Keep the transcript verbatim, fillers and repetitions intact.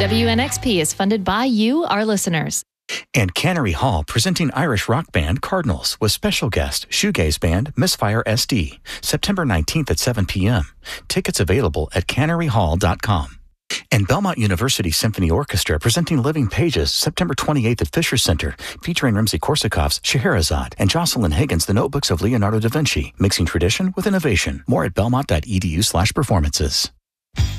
W N X P is funded by you, our listeners. And Cannery Hall presenting Irish rock band Cardinals with special guest shoegaze band Misfire S D, September nineteenth at seven p.m. Tickets available at cannery hall dot com. And Belmont University Symphony Orchestra presenting Living Pages, September twenty-eighth at Fisher Center, featuring Rimsky-Korsakov's Scheherazade and Jocelyn Hagen's The Notebooks of Leonardo da Vinci, mixing tradition with innovation. More at belmont dot e d u slash performances.